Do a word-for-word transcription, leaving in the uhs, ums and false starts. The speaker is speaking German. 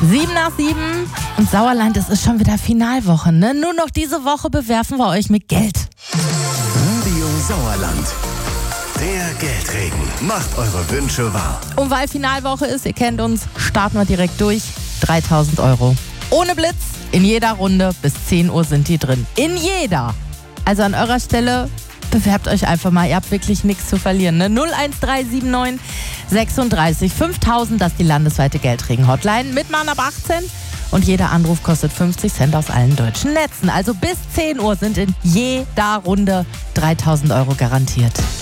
Sieben nach sieben und Sauerland, es ist schon wieder Finalwoche, ne? Nur noch diese Woche bewerfen wir euch mit Geld. Radio Sauerland. Der Geldregen macht eure Wünsche wahr. Und weil Finalwoche ist, ihr kennt uns, starten wir direkt durch. dreitausend Euro. Ohne Blitz, in jeder Runde, bis zehn Uhr sind die drin. In jeder. Also an eurer Stelle, bewerbt euch einfach mal, ihr habt wirklich nichts zu verlieren. Ne? null eins drei sieben neun sechsunddreißig fünftausend, das ist die landesweite Geldregen-Hotline. Mitmachen ab achtzehn und jeder Anruf kostet fünfzig Cent aus allen deutschen Netzen. Also bis zehn Uhr sind in jeder Runde dreitausend Euro garantiert.